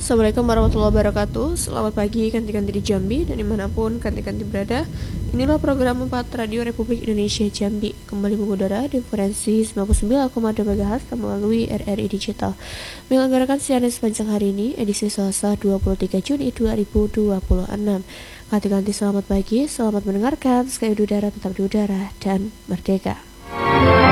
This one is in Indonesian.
Assalamualaikum warahmatullahi wabarakatuh. Selamat pagi kanti-kanti di Jambi dan dimanapun kanti-kanti berada. Inilah program 4 Radio Republik Indonesia Jambi, kembali mengudara di frekuensi 99,2 MHz melalui RRI Digital. Menyelenggarakan siaran sepanjang hari ini, edisi Selasa 23 Juni 2026. Kanti-kanti selamat pagi, selamat mendengarkan. Sekali udara tetap di udara dan merdeka.